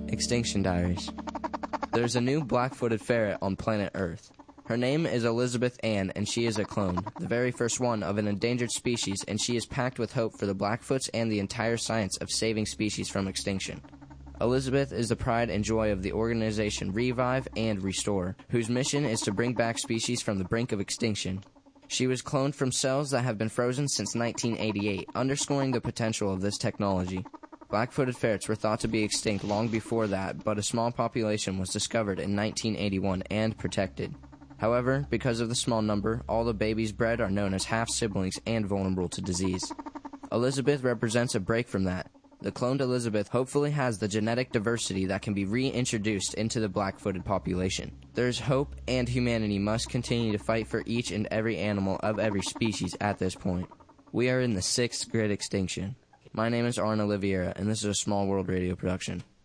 Extinction Diaries. There's a new black-footed ferret on planet Earth. Her name is Elizabeth Ann, and she is a clone, the very first one of an endangered species, and she is packed with hope for the Blackfoots and the entire science of saving species from extinction. Elizabeth is the pride and joy of the organization Revive and Restore, whose mission is to bring back species from the brink of extinction. She was cloned from cells that have been frozen since 1988, underscoring the potential of this technology. Black-footed ferrets were thought to be extinct long before that, but a small population was discovered in 1981 and protected. However, because of the small number, all the babies bred are known as half-siblings and vulnerable to disease. Elizabeth represents a break from that. The cloned Elizabeth hopefully has the genetic diversity that can be reintroduced into the black-footed population. There is hope, and humanity must continue to fight for each and every animal of every species at this point. We are in the 6th Great Extinction. My name is Arna Oliveira, and this is a Small World Radio production.